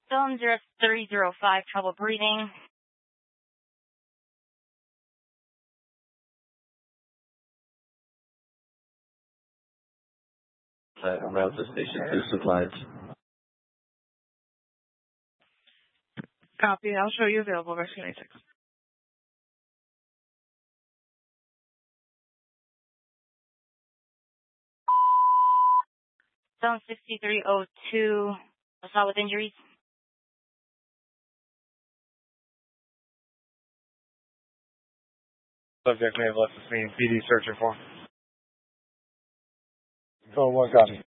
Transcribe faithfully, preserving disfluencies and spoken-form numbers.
Zone zero three zero five, trouble breathing. Uh, route to station two supplies. Copy. I'll show you available. Rescue ninety-six. Zone sixty-three oh two, assault with injuries. Subject may have left the scene. P D searching for. So one copy.